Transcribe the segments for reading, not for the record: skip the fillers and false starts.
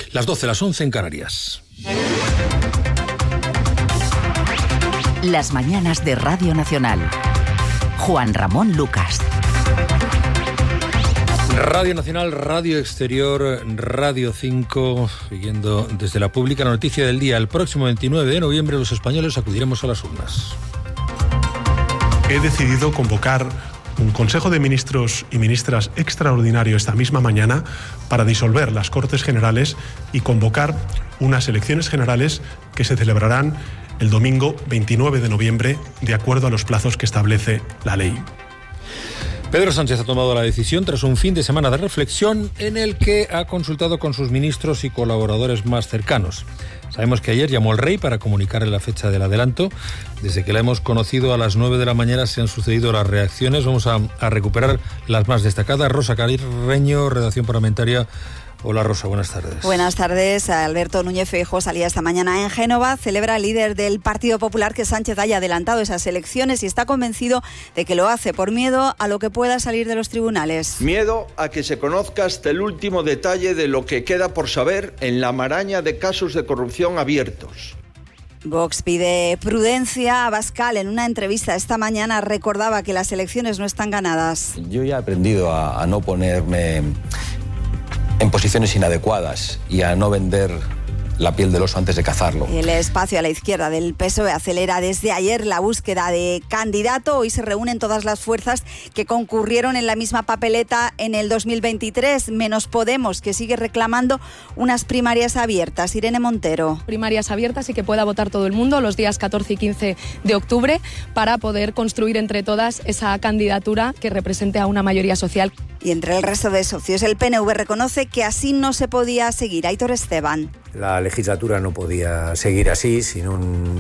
Las 12, las 11 en Canarias. Las mañanas de Radio Nacional. Juan Ramón Lucas. Radio Nacional, Radio Exterior, Radio 5, siguiendo desde la pública la noticia del día. El próximo 29 de noviembre los españoles acudiremos a las urnas. He decidido convocar un Consejo de Ministros y Ministras extraordinario esta misma mañana para disolver las Cortes Generales y convocar unas elecciones generales que se celebrarán el domingo 29 de noviembre, de acuerdo a los plazos que establece la ley. Pedro Sánchez ha tomado la decisión tras un fin de semana de reflexión en el que ha consultado con sus ministros y colaboradores más cercanos. Sabemos que ayer llamó al rey para comunicarle la fecha del adelanto. Desde que la hemos conocido a las 9 de la mañana se han sucedido las reacciones. Vamos a recuperar las más destacadas. Rosa Carreño, redacción parlamentaria. Hola Rosa, buenas tardes. Buenas tardes. Alberto Núñez Feijóo salía esta mañana en Génova. Celebra el líder del Partido Popular que Sánchez haya adelantado esas elecciones y está convencido de que lo hace por miedo a lo que pueda salir de los tribunales. Miedo a que se conozca hasta el último detalle de lo que queda por saber en la maraña de casos de corrupción abiertos. Vox pide prudencia. Abascal, en una entrevista esta mañana, recordaba que las elecciones no están ganadas. Yo ya he aprendido a no ponerme en posiciones inadecuadas y a no vender la piel del oso antes de cazarlo. El espacio a la izquierda del PSOE acelera desde ayer la búsqueda de candidato. Hoy se reúnen todas las fuerzas que concurrieron en la misma papeleta en el 2023, menos Podemos, que sigue reclamando unas primarias abiertas. Irene Montero. Primarias abiertas y que pueda votar todo el mundo los días 14 y 15 de octubre para poder construir entre todas esa candidatura que represente a una mayoría social. Y entre el resto de socios, el PNV reconoce que así no se podía seguir. Aitor Esteban. La legislatura no podía seguir así, sin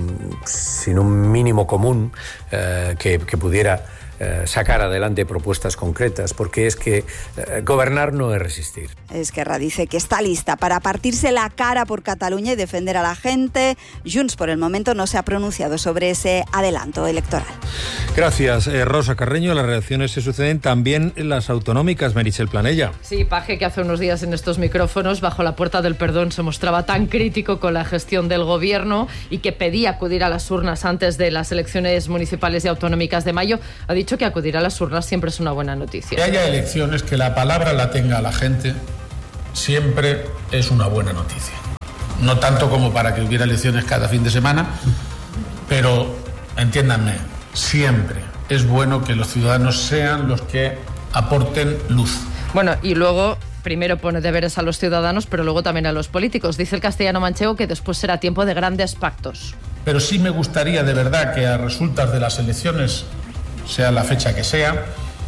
un mínimo común que pudiera sacar adelante propuestas concretas, porque es que gobernar no es resistir. Esquerra dice que está lista para partirse la cara por Cataluña y defender a la gente. Junts, por el momento, no se ha pronunciado sobre ese adelanto electoral. Gracias, Rosa Carreño. Las reacciones se suceden también en las autonómicas. Meritxell Planella. Sí, Paje, que hace unos días en estos micrófonos, bajo la puerta del perdón, se mostraba tan crítico con la gestión del gobierno y que pedía acudir a las urnas antes de las elecciones municipales y autonómicas de mayo. Ha dicho que acudir a las urnas siempre es una buena noticia. Que haya elecciones, que la palabra la tenga la gente, siempre es una buena noticia. No tanto como para que hubiera elecciones cada fin de semana, pero entiéndanme, siempre es bueno que los ciudadanos sean los que aporten luz. Bueno, y luego primero pone deberes a los ciudadanos, pero luego también a los políticos. Dice el castellano manchego que después será tiempo de grandes pactos. Pero sí me gustaría de verdad que a resultas de las elecciones, sea la fecha que sea,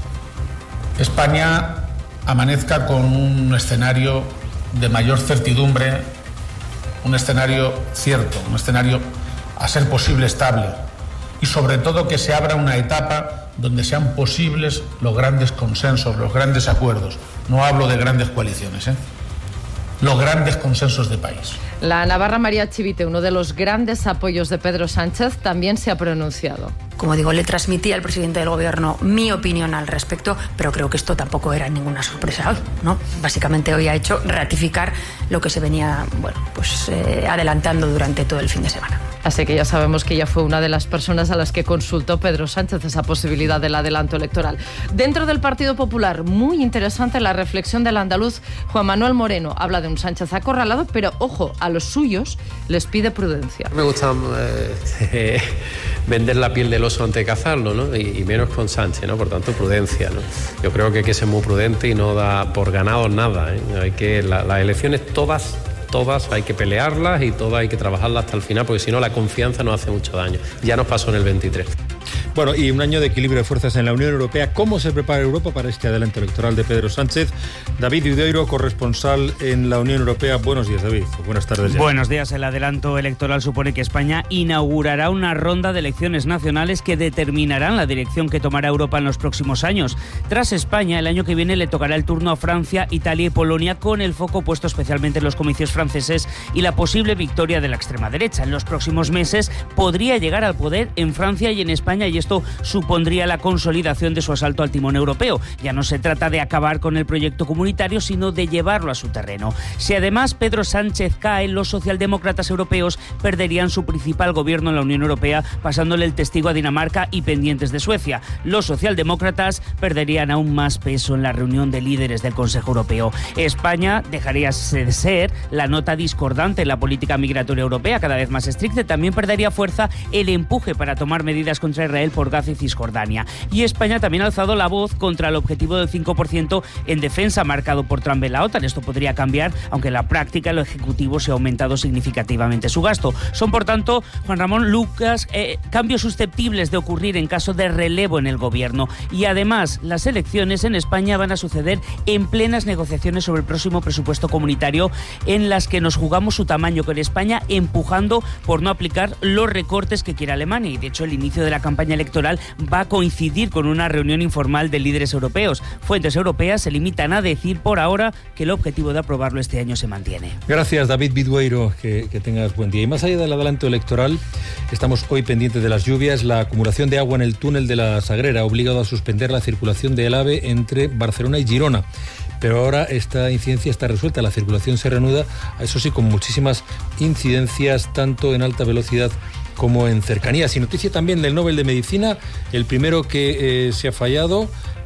España amanezca con un escenario de mayor certidumbre, un escenario cierto, un escenario a ser posible estable y sobre todo que se abra una etapa donde sean posibles los grandes consensos, los grandes acuerdos. No hablo de grandes coaliciones, los grandes consensos de país. La navarra María Chivite, uno de los grandes apoyos de Pedro Sánchez, también se ha pronunciado. Como digo, le transmití al presidente del gobierno mi opinión al respecto, pero creo que esto tampoco era ninguna sorpresa hoy, ¿no? Básicamente hoy ha hecho ratificar lo que se venía, adelantando durante todo el fin de semana. Así que ya sabemos que ella fue una de las personas a las que consultó Pedro Sánchez esa posibilidad del adelanto electoral. Dentro del Partido Popular, muy interesante la reflexión del andaluz Juan Manuel Moreno. Habla de un Sánchez acorralado, pero ojo, a los suyos les pide prudencia. Me gusta vender la piel del oso antes de cazarlo, ¿no? Y menos con Sánchez, ¿no? Por tanto, prudencia, ¿no? Yo creo que hay que ser muy prudente y no da por ganado nada, ¿eh? Hay que las elecciones todas hay que pelearlas y todas hay que trabajarlas hasta el final, porque si no la confianza nos hace mucho daño. Ya nos pasó en el 23. Bueno, y un año de equilibrio de fuerzas en la Unión Europea. ¿Cómo se prepara Europa para este adelanto electoral de Pedro Sánchez? David Udeiro, corresponsal en la Unión Europea. Buenos días, David. Buenas tardes. Buenos días. El adelanto electoral supone que España inaugurará una ronda de elecciones nacionales que determinarán la dirección que tomará Europa en los próximos años. Tras España, el año que viene le tocará el turno a Francia, Italia y Polonia, con el foco puesto especialmente en los comicios franceses y la posible victoria de la extrema derecha. En los próximos meses podría llegar al poder en Francia y en España, y esto supondría la consolidación de su asalto al timón europeo. Ya no se trata de acabar con el proyecto comunitario, sino de llevarlo a su terreno. Si además Pedro Sánchez cae, los socialdemócratas europeos perderían su principal gobierno en la Unión Europea, pasándole el testigo a Dinamarca y pendientes de Suecia. Los socialdemócratas perderían aún más peso en la reunión de líderes del Consejo Europeo. España dejaría de ser la nota discordante en la política migratoria europea, cada vez más estricta. También perdería fuerza el empuje para tomar medidas contra Israel por Gaza y Cisjordania. Y España también ha alzado la voz contra el objetivo del 5% en defensa marcado por Trump en la OTAN. Esto podría cambiar, aunque en la práctica el Ejecutivo se ha aumentado significativamente su gasto. Son, por tanto, Juan Ramón Lucas, cambios susceptibles de ocurrir en caso de relevo en el gobierno. Y además, las elecciones en España van a suceder en plenas negociaciones sobre el próximo presupuesto comunitario, en las que nos jugamos su tamaño, con España empujando por no aplicar los recortes que quiere Alemania. Y de hecho, el inicio de la campaña electoral va a coincidir con una reunión informal de líderes europeos. Fuentes europeas se limitan a decir por ahora que el objetivo de aprobarlo este año se mantiene. Gracias, David Bidueiro, que tengas buen día. Y más allá del adelanto electoral, estamos hoy pendientes de las lluvias. La acumulación de agua en el túnel de la Sagrera ha obligado a suspender la circulación del AVE entre Barcelona y Girona. Pero ahora esta incidencia está resuelta, la circulación se reanuda, eso sí, con muchísimas incidencias, tanto en alta velocidad como en cercanías. Y noticia también del Nobel de Medicina, el primero que se ha fallado,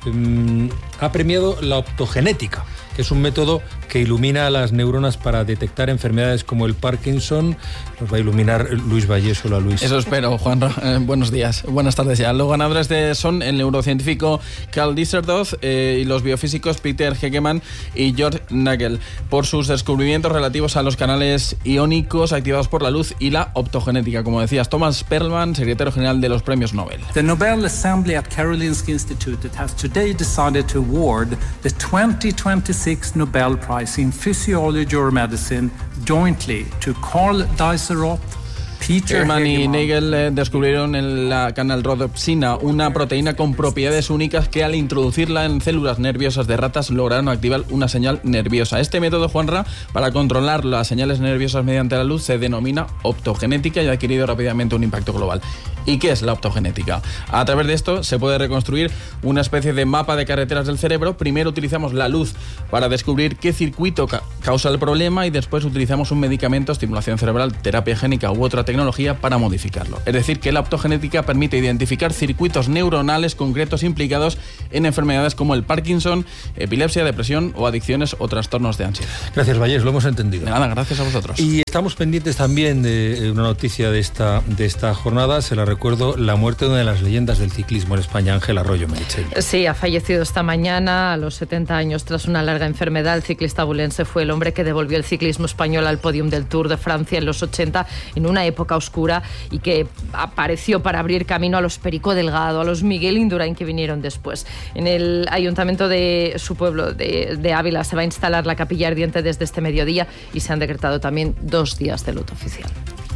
ha premiado la optogenética, que es un método que ilumina a las neuronas para detectar enfermedades como el Parkinson. Nos va a iluminar Luis Valles. Hola, Luis. Eso espero, Juan. Buenos días, buenas tardes ya. Los ganadores son el neurocientífico Carl Dieserdorf y los biofísicos Peter Hegemann y George Nagel por sus descubrimientos relativos a los canales iónicos activados por la luz y la optogenética. Como decías, Thomas Perlmann, secretario general de los premios Nobel. The Nobel Assembly at Karolinska Institute has today decided to award the 2026 Nobel Prize in Physiology or Medicine jointly to Carl Dieserdorf, Peter Hegemann y Hegemann. Nagel descubrieron en la canalrodopsina, una proteína con propiedades únicas que al introducirla en células nerviosas de ratas lograron activar una señal nerviosa. Este método, Juanra, para controlar las señales nerviosas mediante la luz se denomina optogenética y ha adquirido rápidamente un impacto global. ¿Y qué es la optogenética? A través de esto se puede reconstruir una especie de mapa de carreteras del cerebro. Primero utilizamos la luz para descubrir qué circuito causa el problema y después utilizamos un medicamento, estimulación cerebral, terapia génica u otra tecnología para modificarlo. Es decir, que la optogenética permite identificar circuitos neuronales concretos implicados en enfermedades como el Parkinson, epilepsia, depresión o adicciones o trastornos de ansiedad. Gracias, Valles, lo hemos entendido. Nada, gracias a vosotros. Y estamos pendientes también de una noticia de esta jornada. Se la recuerdo, la muerte de una de las leyendas del ciclismo en España, Ángel Arroyo, Meritxell. Sí, ha fallecido esta mañana a los 70 años tras una larga enfermedad. El ciclista abulense fue el hombre que devolvió el ciclismo español al podium del Tour de Francia en los 80, en una época oscura, y que apareció para abrir camino a los Perico Delgado, a los Miguel Indurain que vinieron después. En el ayuntamiento de su pueblo, de Ávila, se va a instalar la capilla ardiente desde este mediodía y se han decretado también 2 días de luto oficial.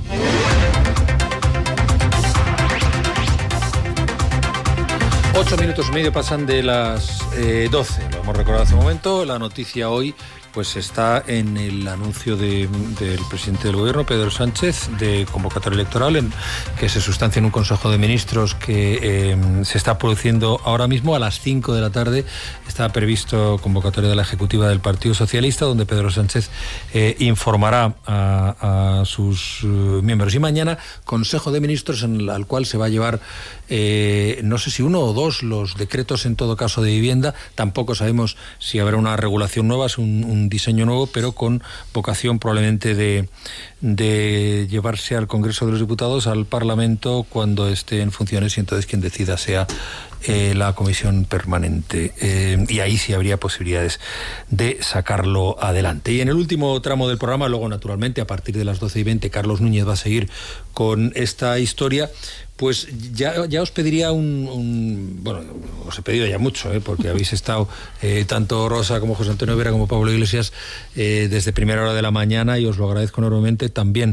8 minutos y medio pasan de las 12. Lo hemos recordado hace un momento. La noticia hoy pues está en el anuncio del presidente del gobierno, Pedro Sánchez, de convocatoria electoral, en que se sustancia en un Consejo de Ministros que se está produciendo ahora mismo. A las 5 de la tarde está previsto convocatoria de la Ejecutiva del Partido Socialista, donde Pedro Sánchez informará a sus miembros. Y mañana, Consejo de Ministros, al cual se va a llevar, no sé si 1 o 2 los decretos, en todo caso, de vivienda. Tampoco sabemos si habrá una regulación nueva, es un diseño nuevo, pero con vocación probablemente de llevarse al Congreso de los Diputados, al Parlamento, cuando esté en funciones, y entonces quien decida sea la comisión permanente. Y ahí sí habría posibilidades de sacarlo adelante. Y en el último tramo del programa, luego naturalmente a partir de las 12:20, Carlos Núñez va a seguir con esta historia. Pues ya os pediría bueno, os he pedido ya mucho, porque habéis estado tanto Rosa como José Antonio Vera como Pablo Iglesias desde primera hora de la mañana, y os lo agradezco enormemente. También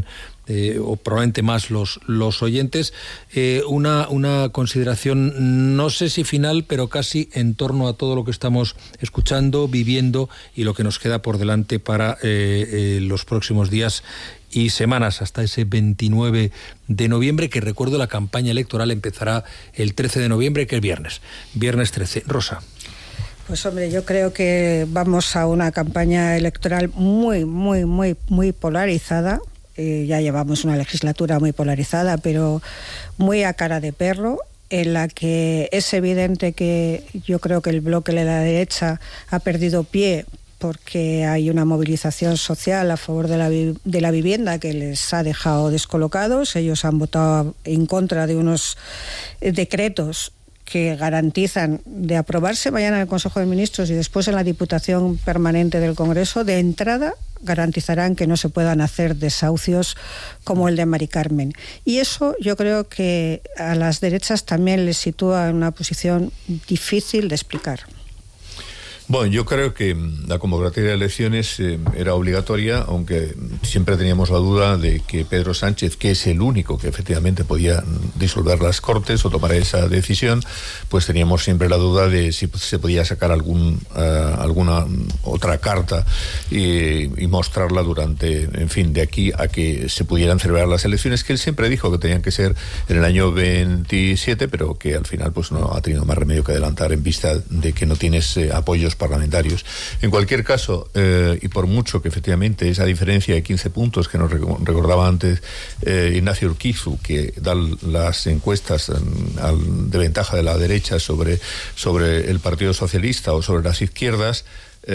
o probablemente más los oyentes. Una consideración, no sé si final, pero casi en torno a todo lo que estamos escuchando, viviendo y lo que nos queda por delante para los próximos días y semanas hasta ese 29 de noviembre, que recuerdo la campaña electoral empezará el 13 de noviembre, que es viernes 13. Rosa. Pues hombre, yo creo que vamos a una campaña electoral muy polarizada. Ya llevamos una legislatura muy polarizada, pero muy a cara de perro, en la que es evidente que yo creo que el bloque de la derecha ha perdido pie, porque hay una movilización social a favor de la vivienda que les ha dejado descolocados. Ellos han votado en contra de unos decretos que garantizan, de aprobarse mañana en el Consejo de Ministros y después en la Diputación Permanente del Congreso, de entrada garantizarán que no se puedan hacer desahucios como el de Mari Carmen. Y eso yo creo que a las derechas también les sitúa en una posición difícil de explicar. Bueno, yo creo que la convocatoria de elecciones era obligatoria, aunque siempre teníamos la duda de que Pedro Sánchez, que es el único que efectivamente podía disolver las Cortes o tomar esa decisión, pues teníamos siempre la duda de si se podía sacar alguna otra carta y mostrarla durante, en fin, de aquí a que se pudieran celebrar las elecciones, que él siempre dijo que tenían que ser en el año 27, pero que al final pues no ha tenido más remedio que adelantar en vista de que no tienes apoyos parlamentarios. En cualquier caso, y por mucho que efectivamente esa diferencia de 15 puntos que nos recordaba antes Ignacio Urquizu, que da las encuestas de ventaja de la derecha sobre el Partido Socialista o sobre las izquierdas,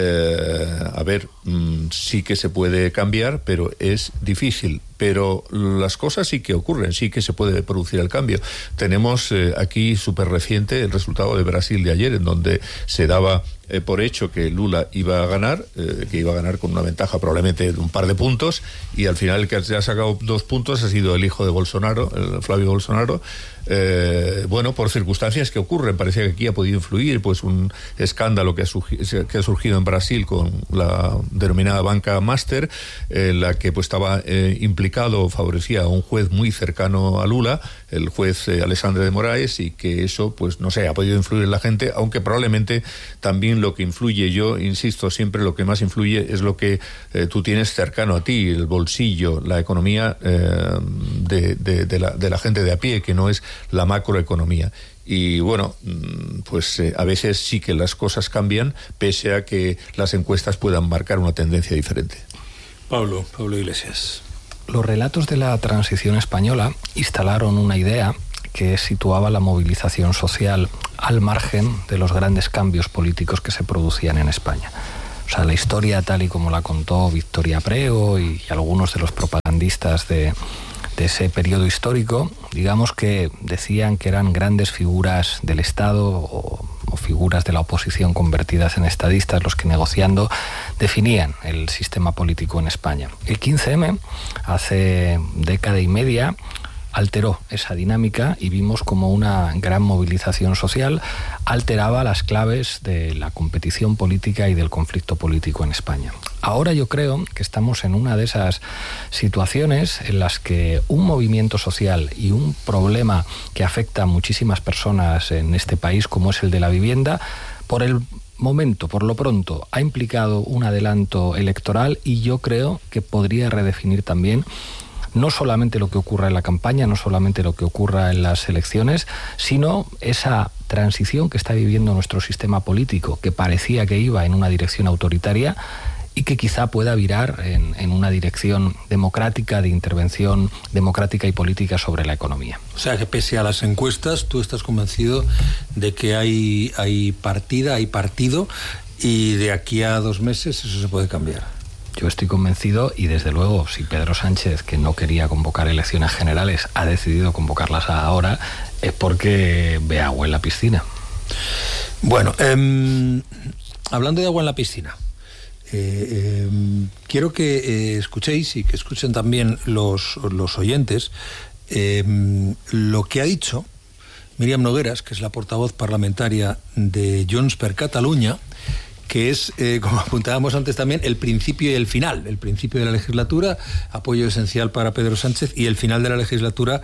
sí que se puede cambiar, pero es difícil. Pero las cosas sí que ocurren, sí que se puede producir el cambio. Tenemos aquí súper reciente el resultado de Brasil de ayer, en donde se daba por hecho que Lula iba a ganar, con una ventaja probablemente de un par de puntos, y al final el que se ha sacado 2 puntos ha sido el hijo de Bolsonaro, Flavio Bolsonaro. Por circunstancias que ocurren. Parecía que aquí ha podido influir pues un escándalo que ha surgido en Brasil con la denominada banca Master, la que pues estaba implicado, favorecía a un juez muy cercano a Lula, el juez Alexandre de Moraes, y que eso pues no sé, ha podido influir en la gente, aunque probablemente también lo que influye, yo insisto siempre, lo que más influye es lo que tú tienes cercano a ti, el bolsillo, la economía de la gente de a pie, que no es la macroeconomía. Y bueno, pues a veces sí que las cosas cambian, pese a que las encuestas puedan marcar una tendencia diferente. Pablo Iglesias. Los relatos de la transición española instalaron una idea que situaba la movilización social al margen de los grandes cambios políticos que se producían en España. O sea, la historia tal y como la contó Victoria Prego y algunos de los propagandistas de ese periodo histórico, digamos que decían que eran grandes figuras del Estado o figuras de la oposición convertidas en estadistas los que negociando definían el sistema político en España. El 15M, hace década y media, alteró esa dinámica y vimos como una gran movilización social alteraba las claves de la competición política y del conflicto político en España. Ahora yo creo que estamos en una de esas situaciones en las que un movimiento social y un problema que afecta a muchísimas personas en este país, como es el de la vivienda, por el momento, por lo pronto, ha implicado un adelanto electoral y yo creo que podría redefinir también no solamente lo que ocurra en la campaña, no solamente lo que ocurra en las elecciones, sino esa transición que está viviendo nuestro sistema político, que parecía que iba en una dirección autoritaria y que quizá pueda virar en una dirección democrática, de intervención democrática y política sobre la economía. O sea que pese a las encuestas, tú estás convencido de que hay partido, y de aquí a 2 meses eso se puede cambiar. Yo estoy convencido y desde luego si Pedro Sánchez, que no quería convocar elecciones generales, ha decidido convocarlas ahora, es porque ve agua en la piscina. Bueno, hablando de agua en la piscina, quiero que escuchéis y que escuchen también los oyentes lo que ha dicho Míriam Nogueras, que es la portavoz parlamentaria de Junts per Catalunya, que es, como apuntábamos antes también, el principio y el final. El principio de la legislatura, apoyo esencial para Pedro Sánchez, y el final de la legislatura,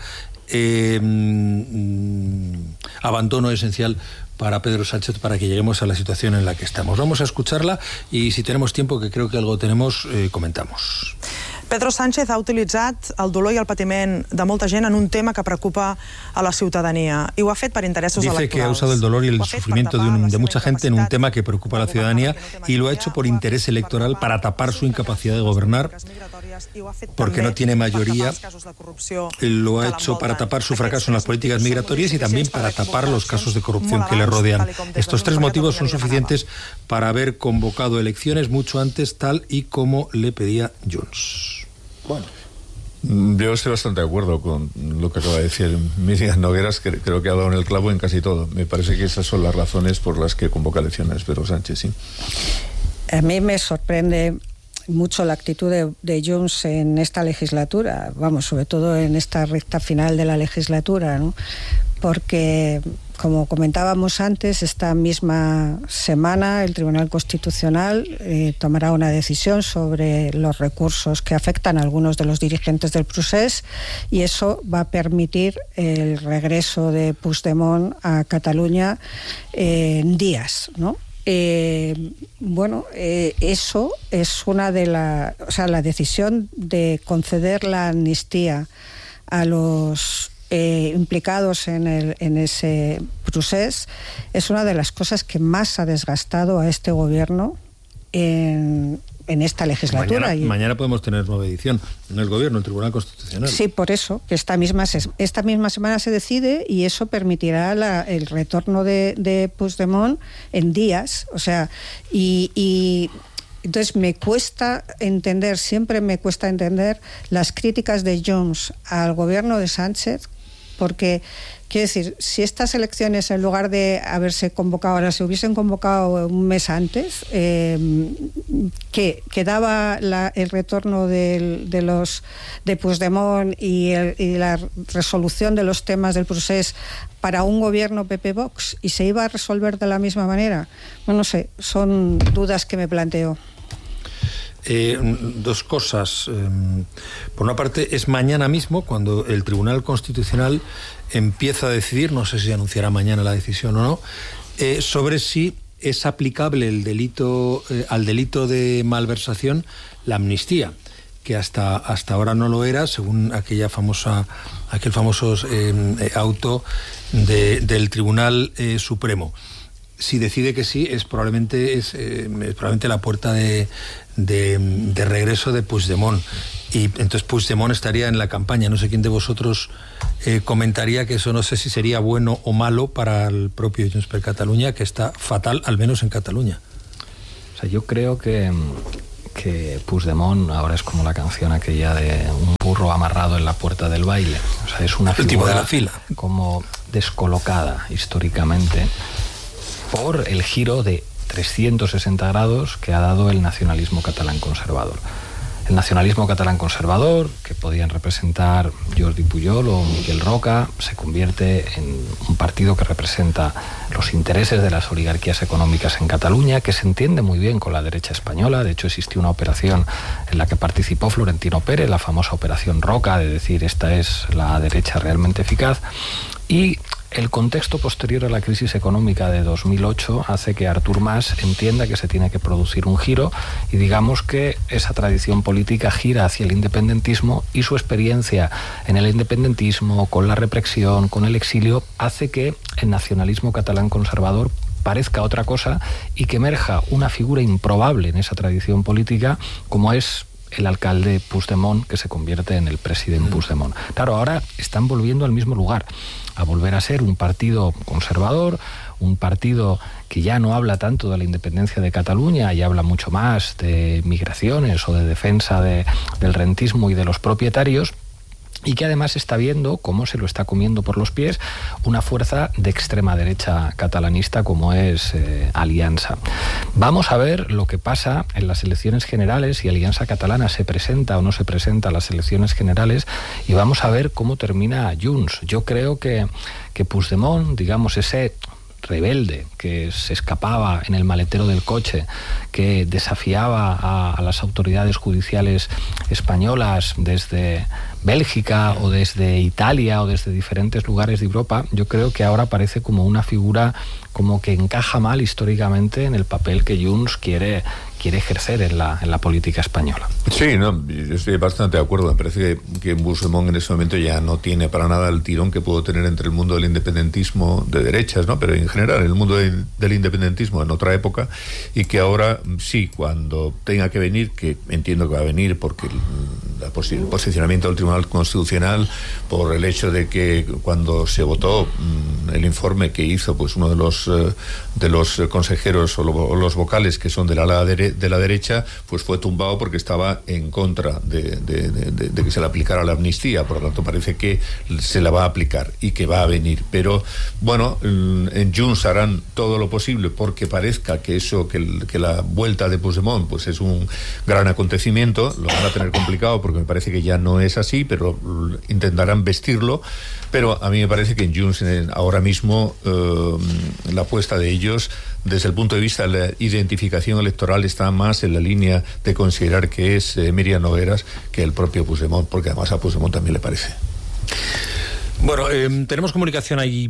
abandono esencial para Pedro Sánchez, para que lleguemos a la situación en la que estamos. Vamos a escucharla y, si tenemos tiempo, que creo que algo tenemos, comentamos. Pedro Sánchez ha utilitzat el dolor i el patiment de molta gent en un tema que preocupa a la ciutadania, i ho ha fet per interessos electorals. Dice que ha usado el dolor y el sufrimiento de mucha gente en un tema que preocupa a la ciudadanía, y lo ha hecho por interés electoral, para tapar su incapacidad de gobernar, porque no tiene mayoría. Lo ha hecho para tapar su fracaso en las políticas migratorias y también para tapar los casos de corrupción que le rodean. Estos tres motivos son suficientes para haber convocado elecciones mucho antes, tal y como le pedía Junts. Bueno, yo estoy bastante de acuerdo con lo que acaba de decir Míriam Nogueras, que creo que ha dado en el clavo en casi todo. Me parece que esas son las razones por las que convoca elecciones Pedro Sánchez, sí. A mí me sorprende mucho la actitud de Junts en esta legislatura, vamos, sobre todo en esta recta final de la legislatura, ¿no? Porque, como comentábamos antes, esta misma semana el Tribunal Constitucional tomará una decisión sobre los recursos que afectan a algunos de los dirigentes del procés, y eso va a permitir el regreso de Puigdemont a Cataluña en días, ¿no? Eso es una de la decisión de conceder la amnistía a los implicados en ese proceso es una de las cosas que más ha desgastado a este gobierno en esta legislatura. Mañana podemos tener nueva edición en el gobierno, el Tribunal Constitucional. Sí, por eso, que esta misma semana se decide, y eso permitirá el retorno de Puigdemont en días. O sea, y entonces siempre me cuesta entender las críticas de Junts al gobierno de Sánchez, porque, quiero decir, si estas elecciones, en lugar de haberse convocado ahora, se hubiesen convocado un mes antes, que daba el retorno de Puigdemont y la resolución de los temas del proceso para un gobierno PP-Vox, y se iba a resolver de la misma manera. Bueno, no sé, son dudas que me planteo. Dos cosas. Por una parte, es mañana mismo cuando el Tribunal Constitucional empieza a decidir, no sé si anunciará mañana la decisión o no, sobre si es aplicable al delito de malversación la amnistía, que hasta ahora no lo era, según aquel famoso auto del Tribunal Supremo. Si decide que sí, es probablemente la puerta de regreso de Puigdemont, y entonces Puigdemont estaría en la campaña. No sé quién de vosotros comentaría que eso, no sé si sería bueno o malo para el propio Junts per Catalunya, que está fatal, al menos en Cataluña. O sea, yo creo que Puigdemont ahora es como la canción aquella de un burro amarrado en la puerta del baile. O sea, es una figura de la fila, como descolocada históricamente por el giro de 360 grados que ha dado el nacionalismo catalán conservador. El nacionalismo catalán conservador, que podían representar Jordi Pujol o Miquel Roca, se convierte en un partido que representa los intereses de las oligarquías económicas en Cataluña, que se entiende muy bien con la derecha española. De hecho, existió una operación en la que participó Florentino Pérez, la famosa Operación Roca, de decir, esta es la derecha realmente eficaz. Y el contexto posterior a la crisis económica de 2008 hace que Artur Mas entienda que se tiene que producir un giro, y digamos que esa tradición política gira hacia el independentismo, y su experiencia en el independentismo, con la represión, con el exilio, hace que el nacionalismo catalán conservador parezca otra cosa y que emerja una figura improbable en esa tradición política, como es el alcalde Puigdemont, que se convierte en el presidente Puigdemont. Claro, ahora están volviendo al mismo lugar, a volver a ser un partido conservador, un partido que ya no habla tanto de la independencia de Cataluña y habla mucho más de migraciones o de defensa del rentismo y de los propietarios, y que además está viendo cómo se lo está comiendo por los pies una fuerza de extrema derecha catalanista como es Aliança. Vamos a ver lo que pasa en las elecciones generales, si Aliança Catalana se presenta o no se presenta a las elecciones generales, y vamos a ver cómo termina Junts. Yo creo que Puigdemont, digamos, ese rebelde, que se escapaba en el maletero del coche, que desafiaba a las autoridades judiciales españolas desde Bélgica o desde Italia o desde diferentes lugares de Europa, yo creo que ahora parece como una figura como que encaja mal históricamente en el papel que Junts quiere ejercer en la política española. Sí, no, yo estoy bastante de acuerdo. Me parece que Puigdemont en ese momento ya no tiene para nada el tirón que pudo tener entre el mundo del independentismo de derechas, ¿no? Pero en general, el mundo del independentismo en otra época, y que ahora sí, cuando tenga que venir, que entiendo que va a venir porque el posicionamiento del Tribunal Constitucional, por el hecho de que cuando se votó el informe que hizo pues uno de los consejeros o los vocales que son del ala de la derecha, pues fue tumbado porque estaba en contra de que se le aplicara la amnistía. Por lo tanto, parece que se la va a aplicar y que va a venir. Pero bueno, en Junts harán todo lo posible porque parezca que que la vuelta de Puigdemont pues es un gran acontecimiento. Lo van a tener complicado porque me parece que ya no es así, pero intentarán vestirlo. Pero a mí me parece que en Junts ahora mismo la apuesta de ellos desde el punto de vista de la identificación electoral está más en la línea de considerar que es Míriam Nogueras que el propio Puigdemont, porque además a Puigdemont también le parece. Bueno, tenemos comunicación ahí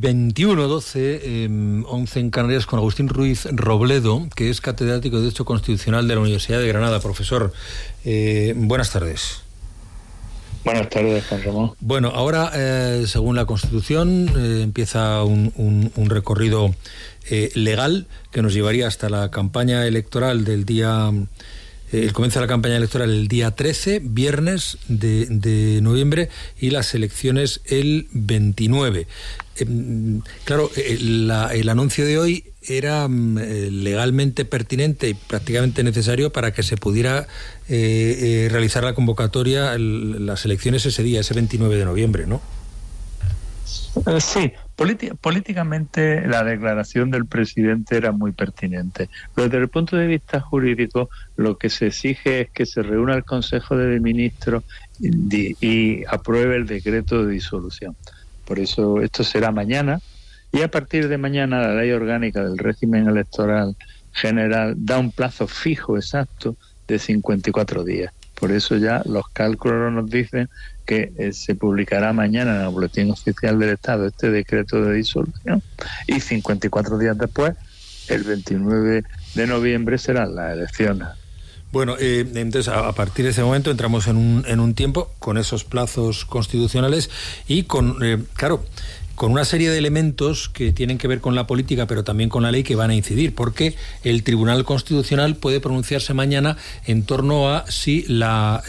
21-12, 11 en Canarias, con Agustín Ruiz Robledo, que es catedrático de Derecho Constitucional de la Universidad de Granada. Profesor, buenas tardes. Buenas tardes, Juan Ramón. Bueno, ahora, según la Constitución, empieza un recorrido legal que nos llevaría hasta la campaña electoral del día... el comienzo de la campaña electoral el día 13, viernes de noviembre, y las elecciones el 29. Claro, el anuncio de hoy era legalmente pertinente y prácticamente necesario para que se pudiera realizar la convocatoria, las elecciones ese día, ese 29 de noviembre, ¿no? Sí, políticamente la declaración del presidente era muy pertinente, pero desde el punto de vista jurídico lo que se exige es que se reúna el Consejo de Ministros y apruebe el decreto de disolución. Por eso esto será mañana, y a partir de mañana la Ley Orgánica del Régimen Electoral General da un plazo fijo exacto de 54 días. Por eso ya los cálculos nos dicen que se publicará mañana en el Boletín Oficial del Estado este decreto de disolución, y 54 días después, el 29 de noviembre, serán las elecciones. Bueno, entonces a partir de ese momento entramos en un tiempo con esos plazos constitucionales y con, claro, con una serie de elementos que tienen que ver con la política, pero también con la ley, que van a incidir, porque el Tribunal Constitucional puede pronunciarse mañana en torno a si la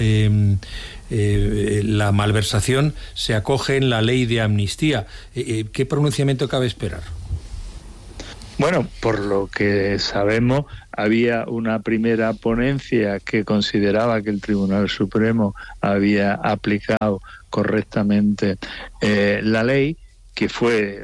malversación se acoge en la ley de amnistía. ¿Qué pronunciamiento cabe esperar? Bueno, por lo que sabemos, había una primera ponencia que consideraba que el Tribunal Supremo había aplicado correctamente la ley, que fue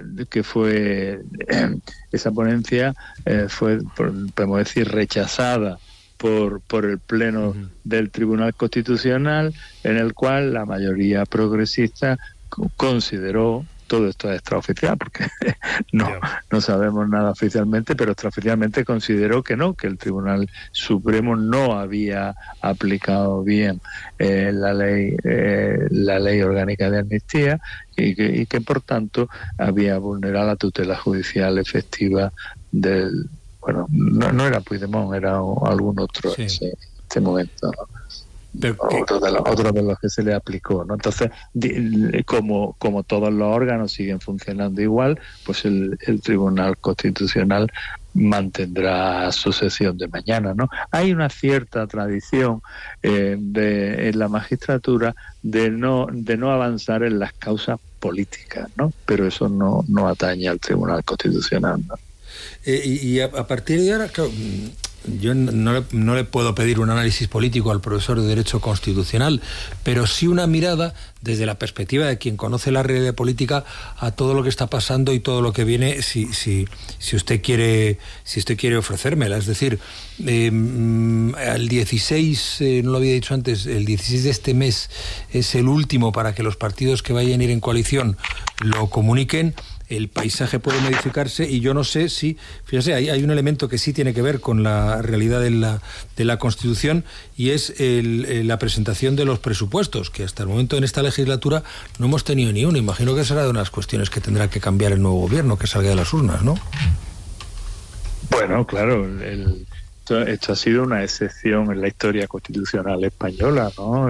esa ponencia fue, podemos decir, rechazada por el Pleno del Tribunal Constitucional, en el cual la mayoría progresista consideró, todo esto es extraoficial porque no sabemos nada oficialmente, pero extraoficialmente consideró que no, que el Tribunal Supremo no había aplicado bien la ley orgánica de amnistía y que por tanto había vulnerado la tutela judicial efectiva del... Bueno, no era Puigdemont, era algún otro en este momento, ¿no? Otro de los que se le aplicó, ¿no? Entonces, como todos los órganos siguen funcionando igual, pues el Tribunal Constitucional mantendrá su sesión de mañana, ¿no? Hay una cierta tradición en la magistratura de no avanzar en las causas políticas, ¿no? Pero eso no atañe al Tribunal Constitucional, ¿no? Y a partir de ahora, claro, yo no le puedo pedir un análisis político al profesor de Derecho Constitucional, pero sí una mirada desde la perspectiva de quien conoce la realidad política a todo lo que está pasando y todo lo que viene, si usted quiere ofrecérmela. Es decir, al 16, no lo había dicho antes, el 16 de este mes es el último para que los partidos que vayan a ir en coalición lo comuniquen. el paisaje puede modificarse, y yo no sé si, fíjese, hay un elemento que sí tiene que ver con la realidad de la Constitución, y es la presentación de los presupuestos, que hasta el momento en esta legislatura no hemos tenido ni uno. Imagino que será de unas cuestiones que tendrá que cambiar el nuevo gobierno, que salga de las urnas, ¿no? Bueno, claro, esto ha sido una excepción en la historia constitucional española, ¿no?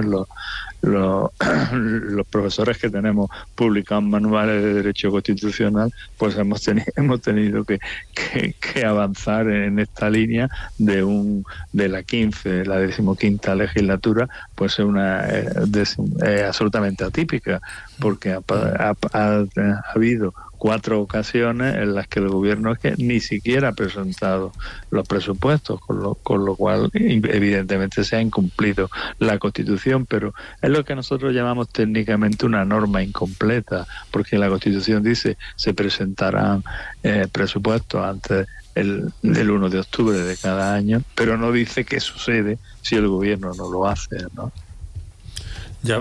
Los profesores que tenemos publicados manuales de derecho constitucional, pues hemos tenido que avanzar en esta línea de la 15ª legislatura, pues es absolutamente atípica, porque ha habido 4 ocasiones en las que el gobierno ni siquiera ha presentado los presupuestos, con lo cual evidentemente se ha incumplido la Constitución, pero es lo que nosotros llamamos técnicamente una norma incompleta, porque la Constitución dice se presentarán presupuestos antes del 1 de octubre de cada año, pero no dice qué sucede si el gobierno no lo hace, ¿no? Ya,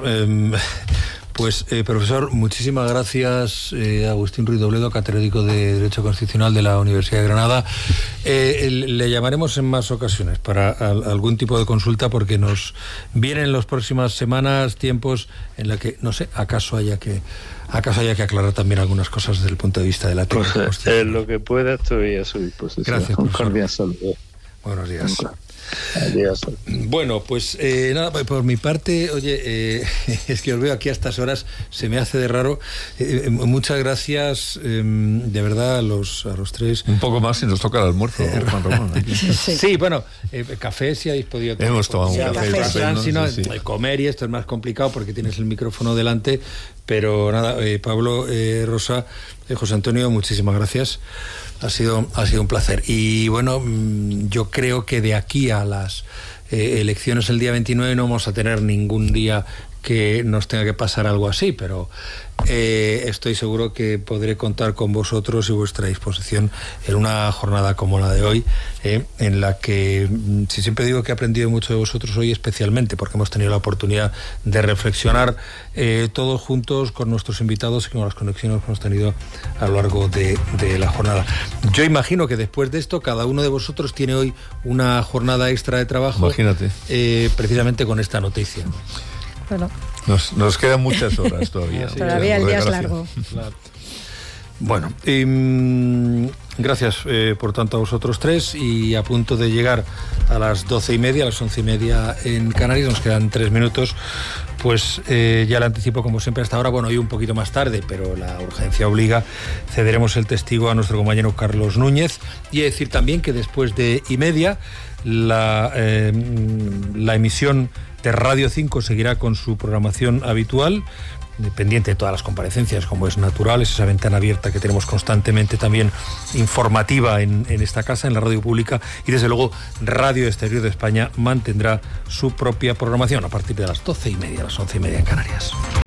pues, profesor, muchísimas gracias, Agustín Ruiz Dobledo, catedrático de Derecho Constitucional de la Universidad de Granada. Le llamaremos en más ocasiones para algún tipo de consulta, porque nos vienen en las próximas semanas tiempos en la que, no sé, acaso haya que aclarar también algunas cosas desde el punto de vista de la técnica. Pues, lo que pueda estoy a su disposición. Gracias, profesor. Un cordial saludo. Buenos días. Adiós. Bueno, pues nada, por mi parte, oye, es que os veo aquí a estas horas, se me hace de raro. Muchas gracias, de verdad, a los 3. Un poco más si nos toca el almuerzo, Juan Ramón. Sí, bueno, café si habéis podido tomar. Hemos tomado un café. Si no, comer y esto es más complicado porque tienes el micrófono delante, pero nada, Pablo, Rosa, José Antonio, muchísimas gracias. Ha sido un placer. Y bueno, yo creo que de aquí a las elecciones el día 29 no vamos a tener ningún día que nos tenga que pasar algo así, pero estoy seguro que podré contar con vosotros y vuestra disposición en una jornada como la de hoy, en la que, si siempre digo que he aprendido mucho de vosotros hoy, especialmente porque hemos tenido la oportunidad de reflexionar todos juntos con nuestros invitados y con las conexiones que hemos tenido a lo largo de la jornada. Yo imagino que después de esto cada uno de vosotros tiene hoy una jornada extra de trabajo. Imagínate. Precisamente con esta noticia. Bueno. Nos quedan muchas horas todavía. Sí, todavía el día es largo. Claro. Bueno, gracias por tanto a vosotros 3, y a punto de llegar a las 12:30, a las 11:30 en Canarias, nos quedan 3 minutos, pues ya le anticipo como siempre hasta ahora, bueno, hoy un poquito más tarde, pero la urgencia obliga, cederemos el testigo a nuestro compañero Carlos Núñez, y decir también que después de 1:30 la emisión de Radio 5 seguirá con su programación habitual, pendiente de todas las comparecencias, como es natural, es esa ventana abierta que tenemos constantemente también informativa en esta casa, en la radio pública, y desde luego Radio Exterior de España mantendrá su propia programación a partir de las 12:30, las 11:30 en Canarias.